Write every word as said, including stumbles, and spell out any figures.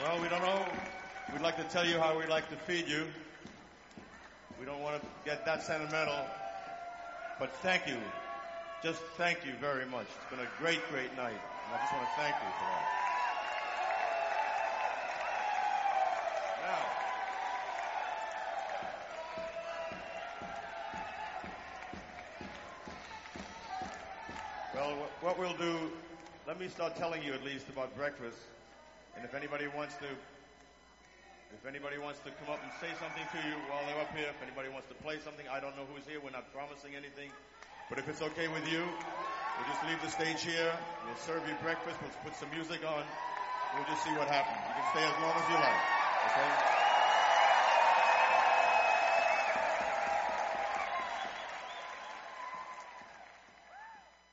Well, we don't know. We'd like to tell you how we'd like to feed you. We don't want to get that sentimental. But thank you. Just thank you very much. It's been a great, great night. And I just want to thank you for that. Now. Well, what we'll do, let me start telling you at least about breakfast. And if anybody wants to, if anybody wants to come up and say something to you while they're up here, if anybody wants to play something, I don't know who's here. We're not promising anything. But if it's okay with you, we'll just leave the stage here. We'll serve you breakfast. We'll put some music on. We'll just see what happens. You can stay as long as you like. Okay?